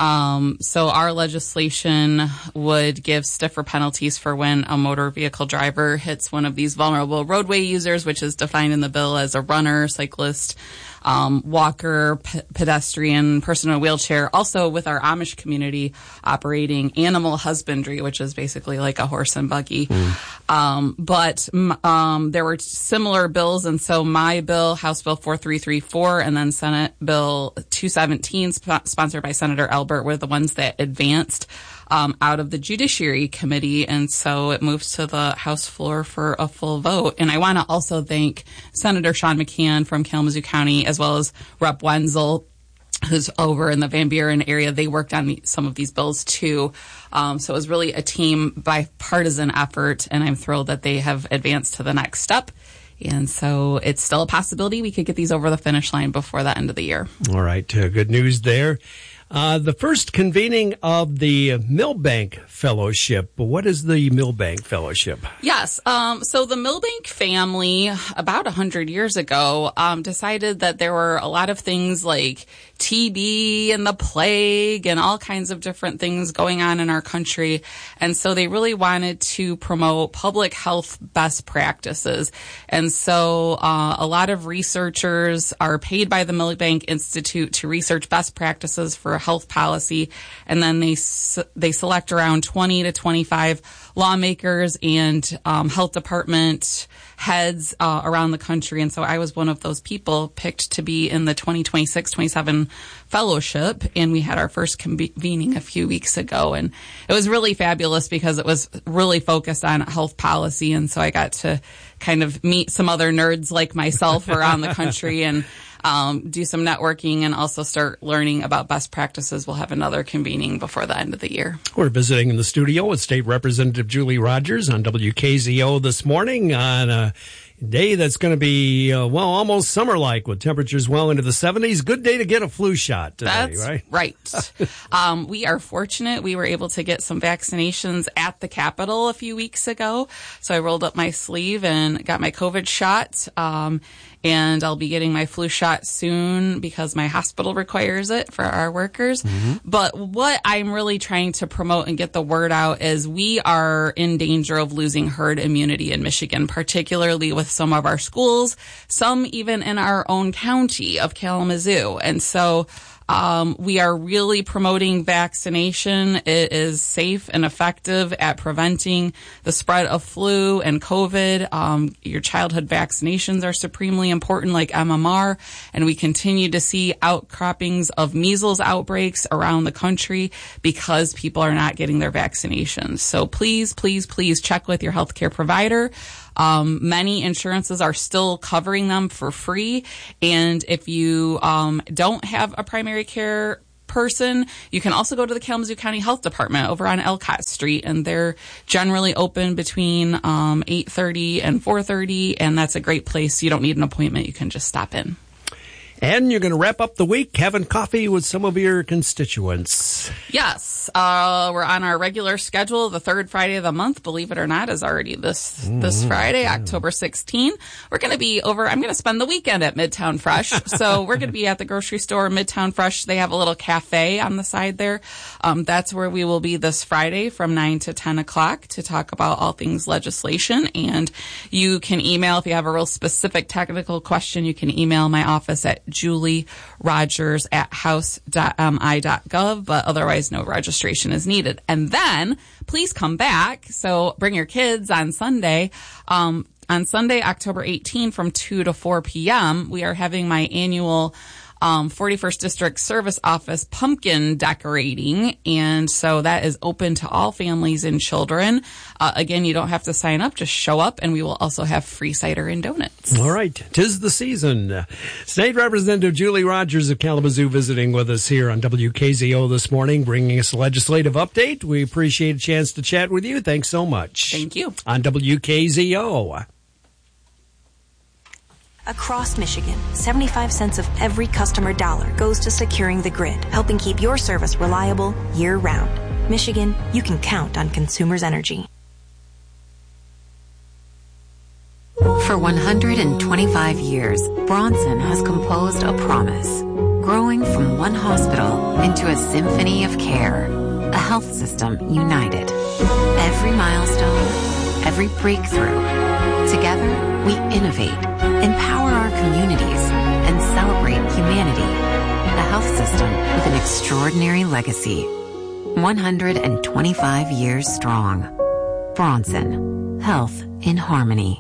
Um, so our legislation would give stiffer penalties for when a motor vehicle driver hits one of these vulnerable roadway users, which is defined in the bill as a runner, cyclist, um, walker, p- pedestrian, person in a wheelchair. Also with our Amish community operating animal husbandry, which is basically like a horse and buggy. Mm. Um, but, um, there were similar bills. And so my bill, House Bill four three three four, and then Senate Bill two seventeen, sp- sponsored by Senator Albert, were the ones that advanced um, out of the Judiciary Committee, and so it moves to the House floor for a full vote. And I want to also thank Senator Sean McCann from Kalamazoo County, as well as Representative Wenzel, who's over in the Van Buren area. They worked on the, some of these bills too. Um, so it was really a team bipartisan effort, and I'm thrilled that they have advanced to the next step. And so it's still a possibility we could get these over the finish line before the end of the year. All right. Uh, good news there. Uh, the first convening of the Milbank Fellowship. What is the Milbank Fellowship? Yes. Um, so the Milbank family, about a hundred years ago, um, decided that there were a lot of things like T B and the plague and all kinds of different things going on in our country. And so they really wanted to promote public health best practices. And so uh, a lot of researchers are paid by the Milbank Institute to research best practices for health policy, and then they they select around twenty to twenty-five lawmakers and um, health department heads uh, around the country. And so I was one of those people picked to be in the twenty twenty-six twenty-seven fellowship, and we had our first convening a few weeks ago, and it was really fabulous because it was really focused on health policy. And so I got to kind of meet some other nerds like myself around the country and Um, do some networking and also start learning about best practices. We'll have another convening before the end of the year. We're visiting in the studio with State Representative Julie Rogers on W K Z O this morning on a day that's going to be, uh, well, almost summer-like with temperatures well into the seventies. Good day to get a flu shot today, that's right? Right. um, we are fortunate. We were able to get some vaccinations at the Capitol a few weeks ago. So I rolled up my sleeve and got my COVID shot. Um, and I'll be getting my flu shot soon because my hospital requires it for our workers. Mm-hmm. But what I'm really trying to promote and get the word out is we are in danger of losing herd immunity in Michigan, particularly with some of our schools, some even in our own county of Kalamazoo. And so Um, we are really promoting vaccination. It is safe and effective at preventing the spread of flu and COVID. Um, your childhood vaccinations are supremely important, like M M R, and we continue to see outcroppings of measles outbreaks around the country because people are not getting their vaccinations. So please, please, please check with your healthcare provider. Um, many insurances are still covering them for free. And if you um, don't have a primary care person, you can also go to the Kalamazoo County Health Department over on Elcott Street, and they're generally open between um, eight thirty and four thirty, and that's a great place. You don't need an appointment. You can just stop in. And you're going to wrap up the week having coffee with some of your constituents. Yes. Uh, we're on our regular schedule. The third Friday of the month, believe it or not, is already this mm-hmm. this Friday, yeah. October sixteenth. We're going to be over, I'm going to spend the weekend at Midtown Fresh. So we're going to be at the grocery store, Midtown Fresh. They have a little cafe on the side there. Um, that's where we will be this Friday from nine to ten o'clock to talk about all things legislation. And you can email, if you have a real specific technical question, you can email my office at Julie Rogers at house dot m i dot gov, but otherwise no registration is needed. And then please come back. So bring your kids on Sunday. Um, on Sunday, October eighteenth from two to four p.m., we are having my annual Um, forty-first District Service Office pumpkin decorating, and so that is open to all families and children. Uh, again, you don't have to sign up, just show up, and we will also have free cider and donuts. All right, 'tis the season. State Representative Julie Rogers of Kalamazoo visiting with us here on W K Z O this morning, bringing us a legislative update. We appreciate a chance to chat with you. Thanks so much. Thank you. On W K Z O. Across Michigan, seventy-five cents of every customer dollar goes to securing the grid, helping keep your service reliable year-round. Michigan, you can count on Consumers Energy. For one hundred twenty-five years, Bronson has composed a promise, growing from one hospital into a symphony of care, a health system united. Every milestone, every breakthrough, together we innovate, empower our communities, and celebrate humanity. A health system with an extraordinary legacy. one hundred twenty-five years strong. Bronson. Health in harmony.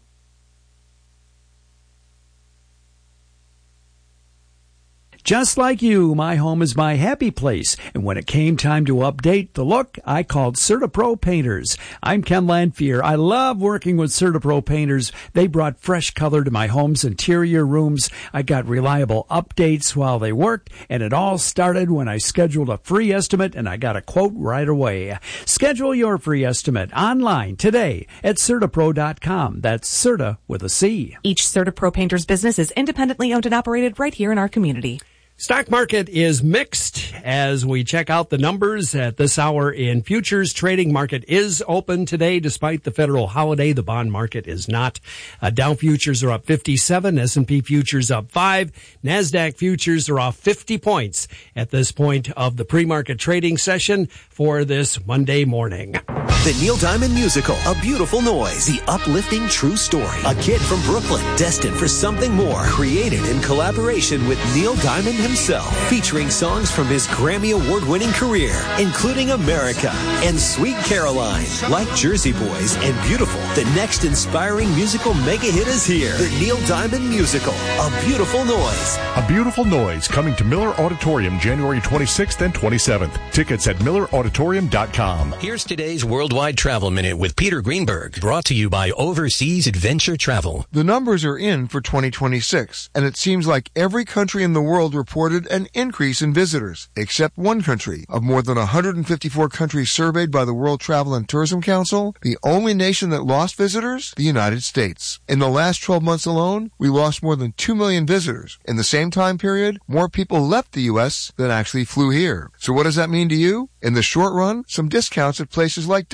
Just like you, my home is my happy place. And when it came time to update the look, I called CertaPro Painters. I'm Ken Lanphier. I love working with CertaPro Painters. They brought fresh color to my home's interior rooms. I got reliable updates while they worked, and it all started when I scheduled a free estimate, and I got a quote right away. Schedule your free estimate online today at Certapro dot com. That's Certa with a C. Each CertaPro Painters business is independently owned and operated right here in our community. Stock market is mixed as we check out the numbers at this hour in futures. Trading market is open today despite the federal holiday. The bond market is not. Uh, Dow futures are up fifty-seven, S and P futures up five, NASDAQ futures are off fifty points at this point of the pre-market trading session for this Monday morning. The Neil Diamond Musical, A Beautiful Noise, the uplifting true story. A kid from Brooklyn, destined for something more, created in collaboration with Neil Diamond himself, featuring songs from his Grammy Award-winning career, including America and Sweet Caroline. Like Jersey Boys and Beautiful, the next inspiring musical mega hit is here. The Neil Diamond Musical, A Beautiful Noise. A Beautiful Noise, coming to Miller Auditorium January twenty-sixth and twenty-seventh. Tickets at Miller Auditorium dot com. Here's today's Worldwide Travel Minute with Peter Greenberg, brought to you by Overseas Adventure Travel. The numbers are in for twenty twenty-six, and it seems like every country in the world reported an increase in visitors, except one country. Of more than one hundred fifty-four countries surveyed by the World Travel and Tourism Council, the only nation that lost visitors, the United States. In the last twelve months alone, we lost more than two million visitors. In the same time period, more people left the U S than actually flew here. So what does that mean to you? In the short run, some discounts at places like Disney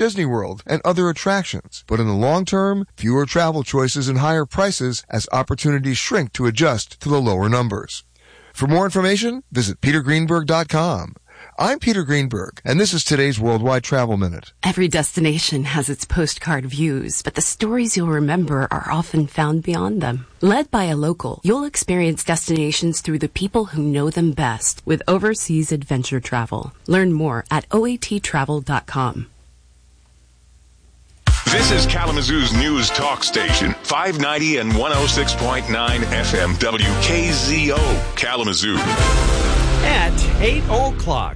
Disney World and other attractions. But in the long term, fewer travel choices and higher prices as opportunities shrink to adjust to the lower numbers. For more information, visit peter greenberg dot com. I'm Peter Greenberg, and this is today's Worldwide Travel Minute. Every destination has its postcard views, but the stories you'll remember are often found beyond them. Led by a local, you'll experience destinations through the people who know them best with Overseas Adventure Travel. Learn more at O A T travel dot com. This is Kalamazoo's news talk station, five ninety and one oh six point nine F M W K Z O, Kalamazoo. At eight o'clock.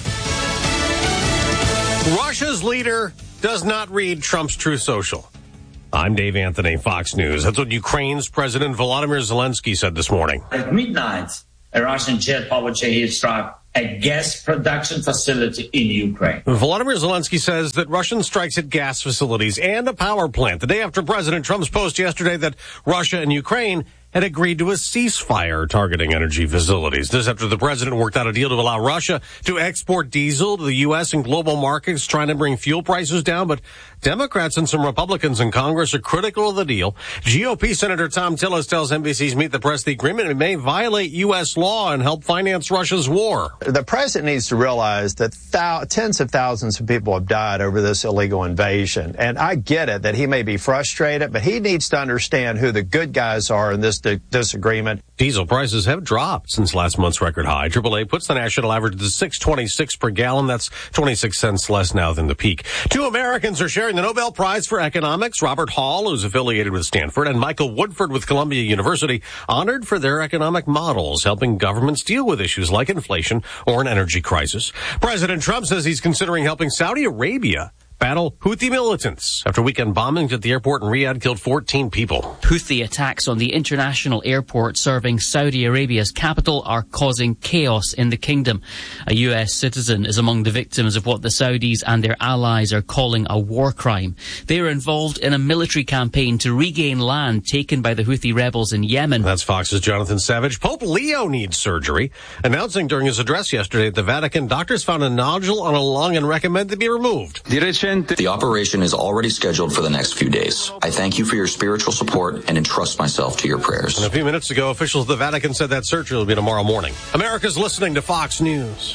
Russia's leader does not read Trump's Truth Social. I'm Dave Anthony, Fox News. That's what Ukraine's President Volodymyr Zelensky said this morning. At midnight, a Russian jet powered Shahed struck a gas production facility in Ukraine. Volodymyr Zelensky says that Russian strikes at gas facilities and a power plant the day after President Trump's post yesterday that Russia and Ukraine had agreed to a ceasefire targeting energy facilities. This after the president worked out a deal to allow Russia to export diesel to the U S and global markets, trying to bring fuel prices down. But Democrats and some Republicans in Congress are critical of the deal. G O P Senator Tom Tillis tells N B C's Meet the Press the agreement may violate U S law and help finance Russia's war. The president needs to realize that thou- tens of thousands of people have died over this illegal invasion. And I get it that he may be frustrated, but he needs to understand who the good guys are in this disagreement. Diesel prices have dropped since last month's record high. triple A puts the national average to six twenty-six per gallon. That's twenty-six cents less now than the peak. Two Americans are sharing the Nobel Prize for Economics. Robert Hall, who's affiliated with Stanford, and Michael Woodford with Columbia University, honored for their economic models, helping governments deal with issues like inflation or an energy crisis. President Trump says he's considering helping Saudi Arabia battle Houthi militants after weekend bombings at the airport in Riyadh killed fourteen people. Houthi attacks on the international airport serving Saudi Arabia's capital are causing chaos in the kingdom. A U S citizen is among the victims of what the Saudis and their allies are calling a war crime. They are involved in a military campaign to regain land taken by the Houthi rebels in Yemen. That's Fox's Jonathan Savage. Pope Leo needs surgery. Announcing during his address yesterday at the Vatican, doctors found a nodule on a lung and recommend it be removed. The operation is already scheduled for the next few days. I thank you for your spiritual support and entrust myself to your prayers. And a few minutes ago, officials of the Vatican said that surgery will be tomorrow morning. America's listening to Fox News.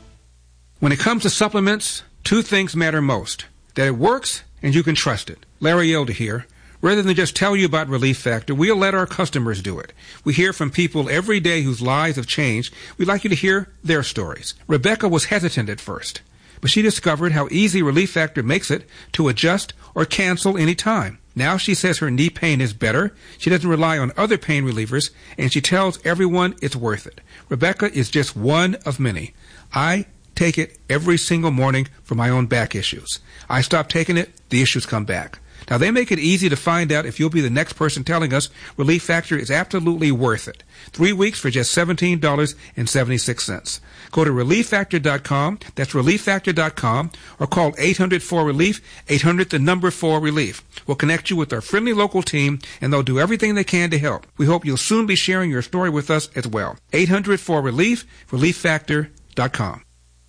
When it comes to supplements, two things matter most. That it works and you can trust it. Larry Elder here. Rather than just tell you about Relief Factor, we'll let our customers do it. We hear from people every day whose lives have changed. We'd like you to hear their stories. Rebecca was hesitant at first, but she discovered how easy Relief Factor makes it to adjust or cancel any time. Now she says her knee pain is better, she doesn't rely on other pain relievers, and she tells everyone it's worth it. Rebecca is just one of many. I take it every single morning for my own back issues. I stop taking it, the issues come back. Now, they make it easy to find out if you'll be the next person telling us Relief Factor is absolutely worth it. Three weeks for just seventeen dollars and seventy-six cents. Go to relief factor dot com, that's relief factor dot com, or call eight hundred four relief, eight hundred the number four relief. We'll connect you with our friendly local team, and they'll do everything they can to help. We hope you'll soon be sharing your story with us as well. eight hundred four relief, relief factor dot com.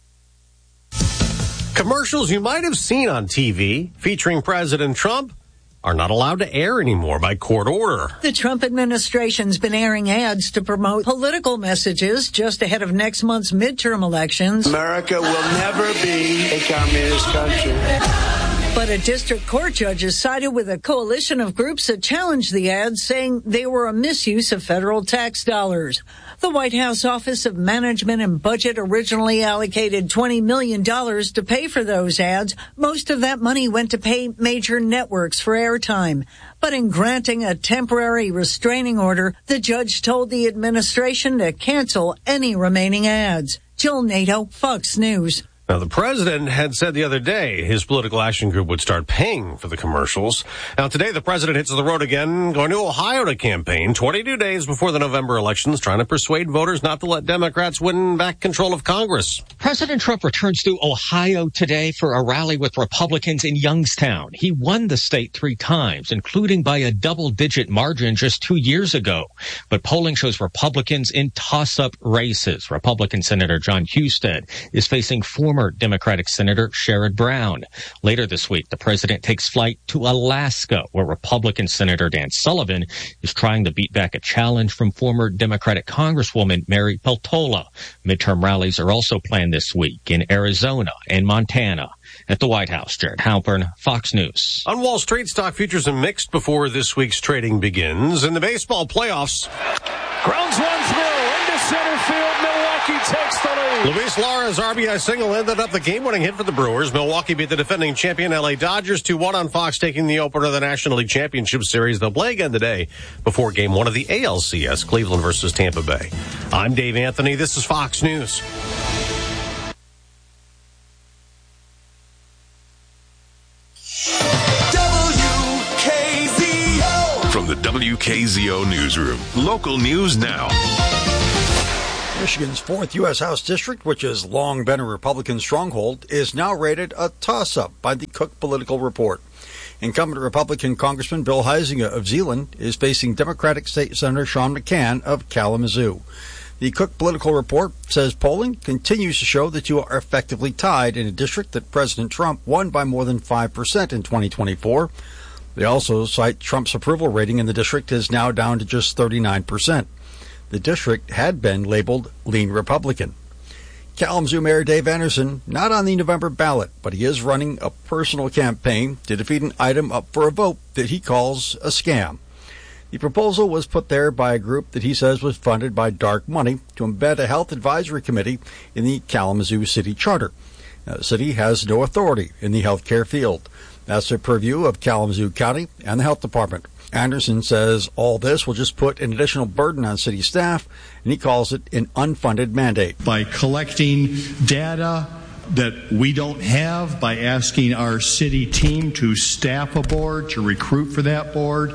Commercials you might have seen on T V featuring President Trump are not allowed to air anymore by court order. The Trump administration's been airing ads to promote political messages just ahead of next month's midterm elections. America will never be a communist country. But a district court judge has sided with a coalition of groups that challenged the ads, saying they were a misuse of federal tax dollars. The White House Office of Management and Budget originally allocated twenty million dollars to pay for those ads. Most of that money went to pay major networks for airtime. But in granting a temporary restraining order, the judge told the administration to cancel any remaining ads. Jill Nato, Fox News. Now, the president had said the other day his political action group would start paying for the commercials. Now, today the president hits the road again, going to Ohio to campaign twenty-two days before the November elections, trying to persuade voters not to let Democrats win back control of Congress. President Trump returns to Ohio today for a rally with Republicans in Youngstown. He won the state three times, including by a double-digit margin just two years ago. But polling shows Republicans in toss-up races. Republican Senator John Husted is facing former former Democratic Senator Sherrod Brown. Later this week, the president takes flight to Alaska, where Republican Senator Dan Sullivan is trying to beat back a challenge from former Democratic Congresswoman Mary Peltola. Midterm rallies are also planned this week in Arizona and Montana. At the White House, Jared Halpern, Fox News. On Wall Street, stock futures are mixed before this week's trading begins. In the baseball playoffs, grounds one through into center field. Milwaukee takes the lead. Luis Lara's R B I single ended up the game-winning hit for the Brewers. Milwaukee beat the defending champion L A Dodgers two one on Fox, taking the opener of the National League Championship Series. They'll play again today before game one of the A L C S, Cleveland versus Tampa Bay. I'm Dave Anthony. This is Fox News. From the W K Z O Newsroom, local news now. Michigan's fourth U S House District, which has long been a Republican stronghold, is now rated a toss-up by the Cook Political Report. Incumbent Republican Congressman Bill Huizenga of Zeeland is facing Democratic State Senator Sean McCann of Kalamazoo. The Cook Political Report says polling continues to show the two are effectively tied in a district that President Trump won by more than five percent in twenty twenty-four. They also cite Trump's approval rating in the district is now down to just thirty-nine percent. The district had been labeled lean Republican. Kalamazoo Mayor Dave Anderson, not on the November ballot, but he is running a personal campaign to defeat an item up for a vote that he calls a scam. The proposal was put there by a group that he says was funded by dark money to embed a health advisory committee in the Kalamazoo City Charter. Now, the city has no authority in the healthcare field. That's the purview of Kalamazoo County and the Health Department. Anderson says all this will just put an additional burden on city staff, and he calls it an unfunded mandate. By collecting data that we don't have, by asking our city team to staff a board, to recruit for that board,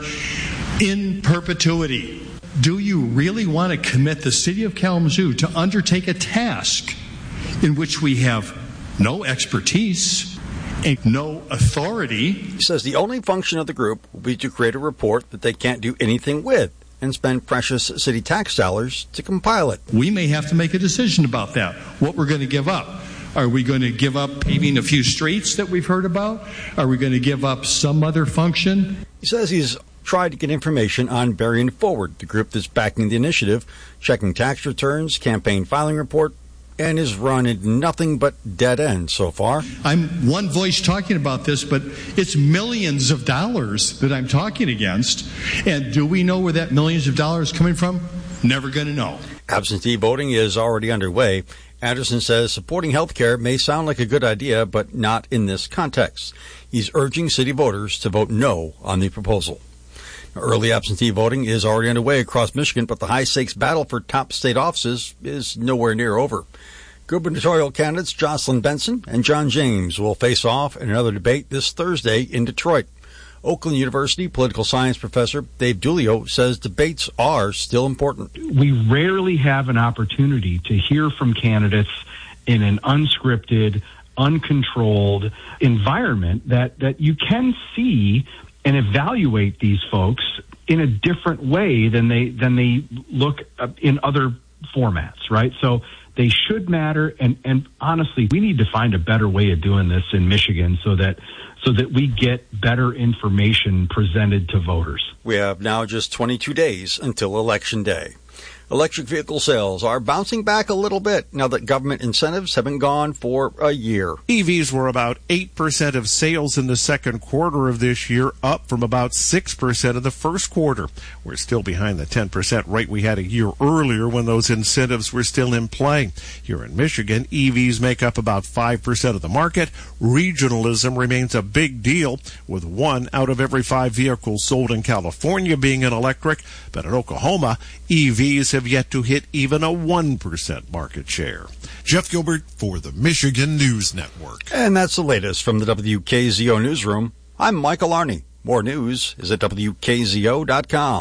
in perpetuity, do you really want to commit the city of Kalamazoo to undertake a task in which we have no expertise, and no authority? He says the only function of the group will be to create a report that they can't do anything with and spend precious city tax dollars to compile it. We may have to make a decision about that, what we're going to give up. Are we going to give up paving a few streets that we've heard about? Are we going to give up some other function? He says he's tried to get information on Burying Forward, the group that's backing the initiative, checking tax returns, campaign filing report, and is run into nothing but dead ends so far. I'm one voice talking about this, but it's millions of dollars that I'm talking against. And do we know where that millions of dollars is coming from? Never going to know. Absentee voting is already underway. Anderson says supporting health care may sound like a good idea, but not in this context. He's urging city voters to vote no on the proposal. Early absentee voting is already underway across Michigan, but the high-stakes battle for top state offices is nowhere near over. Gubernatorial candidates Jocelyn Benson and John James will face off in another debate this Thursday in Detroit. Oakland University political science professor Dave Dulio says debates are still important. We rarely have an opportunity to hear from candidates in an unscripted, uncontrolled environment that, that you can see and evaluate these folks in a different way than they than they look in other formats, right? So they should matter, and, and honestly, we need to find a better way of doing this in Michigan so that so that we get better information presented to voters. We have now just twenty-two days until Election Day. Electric vehicle sales are bouncing back a little bit now that government incentives have been gone for a year. E Vs were about eight percent of sales in the second quarter of this year, up from about six percent in the first quarter. We're still behind the ten percent rate we had a year earlier when those incentives were still in play. Here in Michigan, E Vs make up about five percent of the market. Regionalism remains a big deal, with one out of every five vehicles sold in California being an electric. But in Oklahoma, E Vs have yet to hit even a one percent market share. Jeff Gilbert for the Michigan News Network. And that's the latest from the W K Z O Newsroom. I'm Michael Arney. More news is at W K Z O dot com.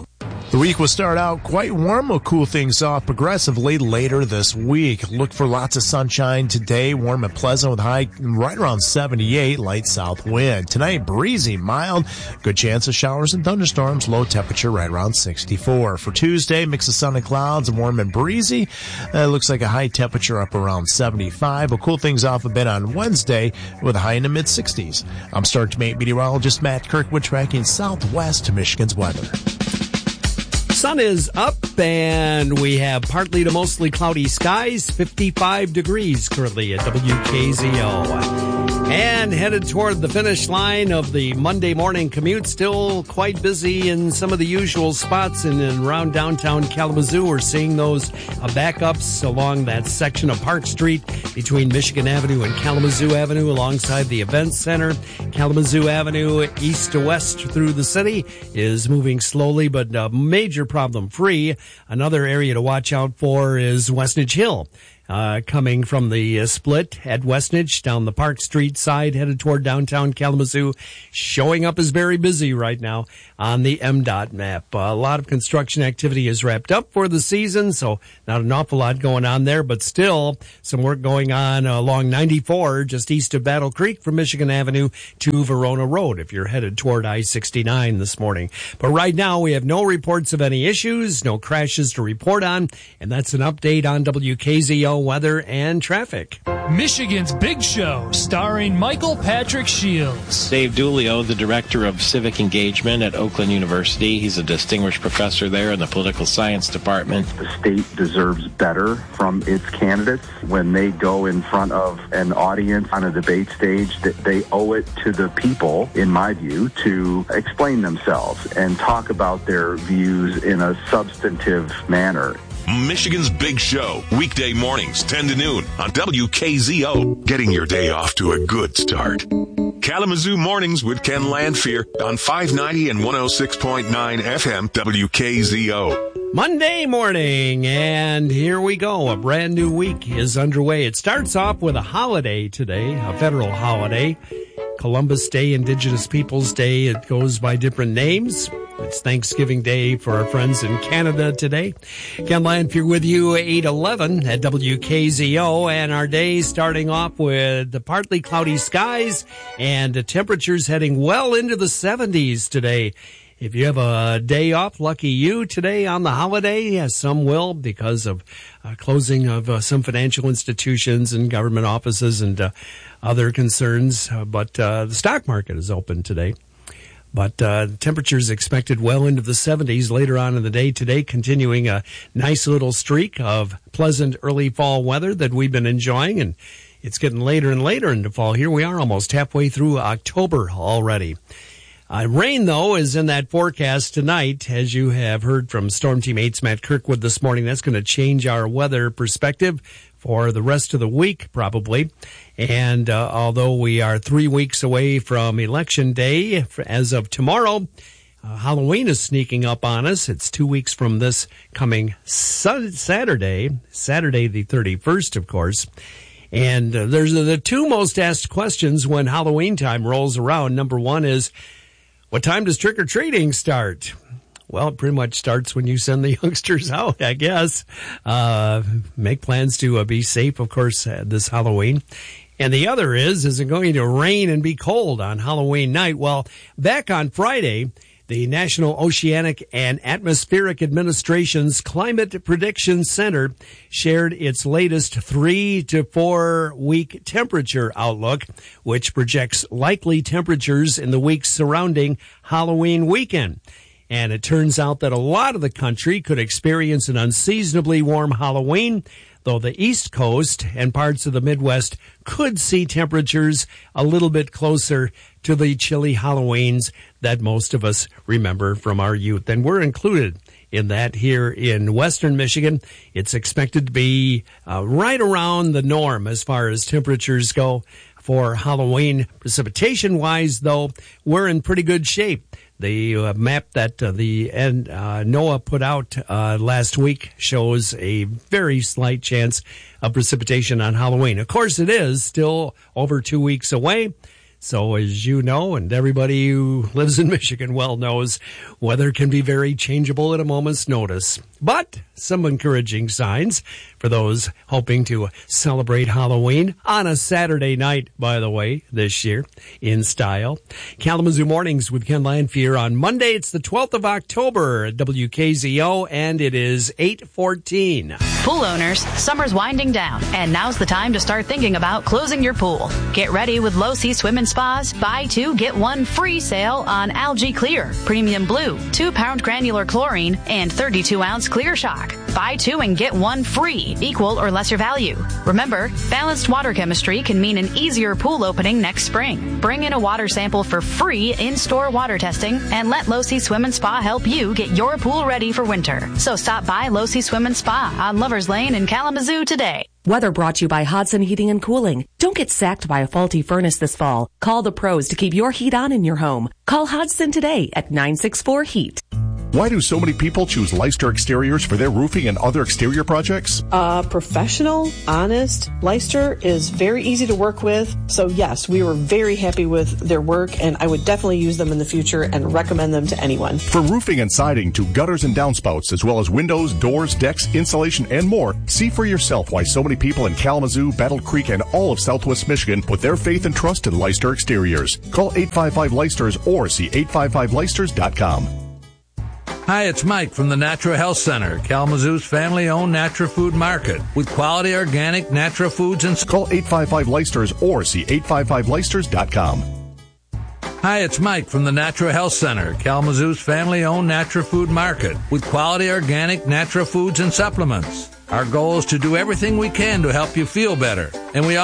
The week will start out quite warm. Will cool things off progressively later this week. Look for lots of sunshine today, warm and pleasant with high right around seventy-eight, light south wind. Tonight, breezy, mild, good chance of showers and thunderstorms, low temperature right around sixty-four. For Tuesday, mix of sun and clouds, warm and breezy. Uh, looks like a high temperature up around seventy-five. Will cool things off a bit on Wednesday with a high in the mid-sixties. I'm Star Mate meteorologist Matt Kirkwood tracking southwest Michigan's weather. Sun is up, and we have partly to mostly cloudy skies, fifty-five degrees currently at W K Z O. And headed toward the finish line of the Monday morning commute, still quite busy in some of the usual spots in and around downtown Kalamazoo. We're seeing those uh, backups along that section of Park Street between Michigan Avenue and Kalamazoo Avenue alongside the Event Center. Kalamazoo Avenue east to west through the city is moving slowly, but uh, major problem free. Another area to watch out for is Westnedge Hill. Uh, coming from the uh, split at Westnedge down the Park Street side, headed toward downtown Kalamazoo, showing up as very busy right now on the M DOT map. Uh, a lot of construction activity is wrapped up for the season, so not an awful lot going on there, but still some work going on along ninety-four, just east of Battle Creek from Michigan Avenue to Verona Road if you're headed toward I sixty-nine this morning. But right now we have no reports of any issues, no crashes to report on, and that's an update on W K Z O weather and traffic. Michigan's Big Show, starring Michael Patrick Shields. Dave Dulio, the Director of Civic Engagement at Oakland University. He's a distinguished professor there in the Political Science Department. The state deserves better from its candidates. When they go in front of an audience on a debate stage, that they owe it to the people, in my view, to explain themselves and talk about their views in a substantive manner. Michigan's Big Show, weekday mornings, ten to noon on W K Z O. Getting your day off to a good start. Kalamazoo Mornings with Ken Landfear on five ninety and one oh six point nine F M W K Z O. Monday morning, and here we go. A brand new week is underway. It starts off with a holiday today, a federal holiday. Columbus Day, Indigenous Peoples Day. It goes by different names. It's Thanksgiving Day for our friends in Canada today. Ken Landfear with you, eight eleven at W K Z O, and our day starting off with the partly cloudy skies and the temperatures heading well into the seventies today. If you have a day off, lucky you today on the holiday. Yes, some will because of uh, closing of uh, some financial institutions and government offices and uh, other concerns. Uh, but uh, the stock market is open today. But uh, temperatures expected well into the seventies later on in the day today, continuing a nice little streak of pleasant early fall weather that we've been enjoying. And it's getting later and later into fall. Here we are almost halfway through October already. Uh, rain, though, is in that forecast tonight, as you have heard from Storm Team eight's Matt Kirkwood this morning. That's going to change our weather perspective for the rest of the week, probably. And uh, although we are three weeks away from Election Day, as of tomorrow, uh, Halloween is sneaking up on us. It's two weeks from this coming su- Saturday, Saturday the thirty-first, of course. And uh, there's the two most asked questions when Halloween time rolls around. Number one is, what time does trick-or-treating start? Well, it pretty much starts when you send the youngsters out, I guess. Uh, make plans to uh, be safe, of course, uh, this Halloween. And the other is, is it going to rain and be cold on Halloween night? Well, back on Friday, the National Oceanic and Atmospheric Administration's Climate Prediction Center shared its latest three to four week temperature outlook, which projects likely temperatures in the weeks surrounding Halloween weekend. And it turns out that a lot of the country could experience an unseasonably warm Halloween, though the East Coast and parts of the Midwest could see temperatures a little bit closer to the chilly Halloweens that most of us remember from our youth. And we're included in that here in Western Michigan. It's expected to be uh, right around the norm as far as temperatures go for Halloween. Precipitation-wise, though, we're in pretty good shape. The uh, map that uh, the uh, NOAA put out uh, last week shows a very slight chance of precipitation on Halloween. Of course, it is still over two weeks away, So as you know, and everybody who lives in Michigan well knows, weather can be very changeable at a moment's notice. But some encouraging signs for those hoping to celebrate Halloween on a Saturday night, by the way, this year, in style. Kalamazoo Mornings with Ken Lanfear on Monday. It's the twelfth of October at W K Z O, and it is eight fourteen. Pool owners, summer's winding down, and now's the time to start thinking about closing your pool. Get ready with Low Sea Swim and Spa's buy two, get one free sale on Algae Clear, Premium Blue, two pound granular chlorine, and thirty-two ounce Clear Shock. Buy two and get one free, equal or lesser value. Remember, balanced water chemistry can mean an easier pool opening next spring. Bring in a water sample for free in-store water testing and let Low Sea Swim and Spa help you get your pool ready for winter. So stop by Low Sea Swim and Spa on Lovers Lane in Kalamazoo today. Weather brought to you by Hodson Heating and Cooling. Don't get sacked by a faulty furnace this fall. Call the pros to keep your heat on in your home. Call Hodson today at nine six four heat. Why do so many people choose Leicester Exteriors for their roofing and other exterior projects? Uh, professional, honest. Leicester is very easy to work with. So yes, we were very happy with their work, and I would definitely use them in the future and recommend them to anyone. From roofing and siding to gutters and downspouts, as well as windows, doors, decks, insulation, and more, see for yourself why so many people in Kalamazoo, Battle Creek, and all of Southwest Michigan put their faith and trust in Leicester Exteriors. Call eight five five Leicesters or see eight five five Leicesters dot com. Hi, it's Mike from the Natural Health Center, Kalamazoo's family-owned natural food market, with quality organic natural foods and... Call eight five five Leicesters or see eight five five Leicesters dot com. Hi, it's Mike from the Natural Health Center, Kalamazoo's family-owned natural food market, with quality organic natural foods and supplements. Our goal is to do everything we can to help you feel better, and we